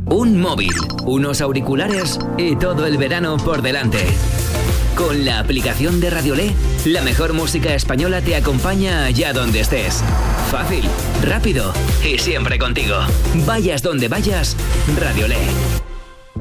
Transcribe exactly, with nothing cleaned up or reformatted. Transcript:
un móvil, unos auriculares y todo el verano por delante. Con la aplicación de Radiolé, la mejor música española te acompaña allá donde estés. Fácil, rápido y siempre contigo. Vayas donde vayas, Radiolé.